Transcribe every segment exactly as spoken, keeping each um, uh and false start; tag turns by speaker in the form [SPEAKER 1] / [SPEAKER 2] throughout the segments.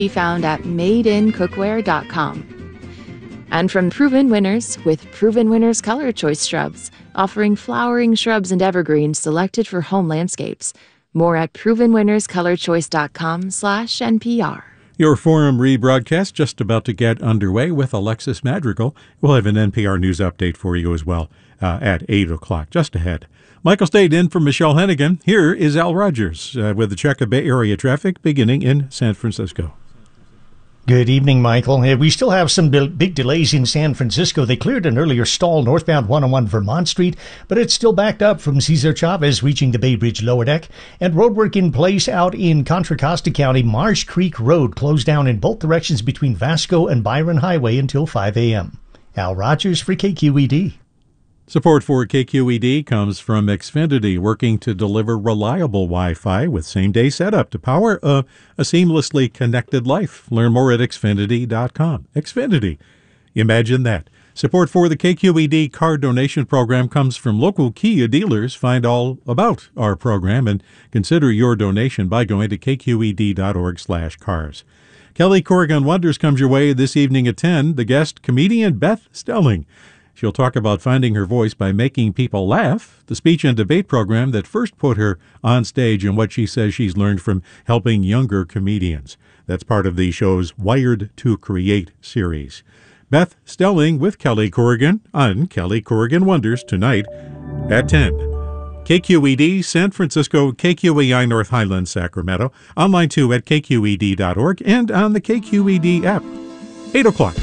[SPEAKER 1] be found at made in cookware dot com. And from Proven Winners, with Proven Winners Color Choice Shrubs, offering flowering shrubs and evergreens selected for home landscapes. More at proven winners color choice dot com slash N P R.
[SPEAKER 2] Your Forum rebroadcast just about to get underway with Alexis Madrigal. We'll have an N P R News update for you as well uh, at eight o'clock, just ahead. Michael stayed in for Michelle Hennigan. Here is Al Rogers uh, with the check of Bay Area traffic beginning in San Francisco.
[SPEAKER 3] Good evening, Michael. We still have some big delays in San Francisco. They cleared an earlier stall northbound one oh one Vermont Street, but it's still backed up from Cesar Chavez reaching the Bay Bridge lower deck. And roadwork in place out in Contra Costa County. Marsh Creek Road closed down in both directions between Vasco and Byron Highway until five a.m. Al Rogers for K Q E D.
[SPEAKER 2] Support for K Q E D comes from Xfinity, working to deliver reliable Wi-Fi with same-day setup to power a, a seamlessly connected life. Learn more at Xfinity dot com. Xfinity. Imagine that. Support for the K Q E D car donation program comes from local Kia dealers. Find all about our program and consider your donation by going to K Q E D dot org slash cars. Kelly Corrigan Wonders comes your way this evening at ten. The guest, comedian Beth Stelling. She'll talk about finding her voice by making people laugh, the speech and debate program that first put her on stage, and what she says she's learned from helping younger comedians. That's part of the show's Wired to Create series. Beth Stelling with Kelly Corrigan on Kelly Corrigan Wonders tonight at ten. K Q E D San Francisco, K Q E I North Highlands, Sacramento. Online too at K Q E D dot org and on the K Q E D app. eight o'clock.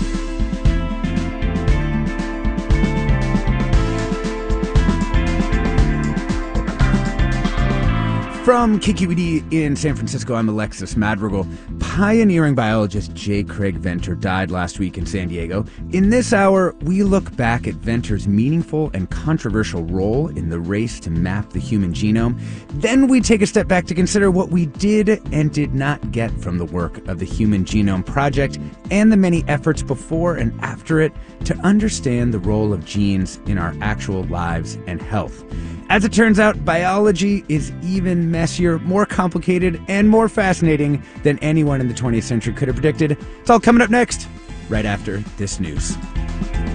[SPEAKER 4] From K Q E D in San Francisco, I'm Alexis Madrigal. Pioneering biologist J. Craig Venter died last week in San Diego. In this hour, we look back at Venter's meaningful and controversial role in the race to map the human genome. Then we take a step back to consider what we did and did not get from the work of the Human Genome Project and the many efforts before and after it to understand the role of genes in our actual lives and health. As it turns out, biology is even messier, more complicated, and more fascinating than anyone in the twentieth century could have predicted. It's all coming up next, right after this news.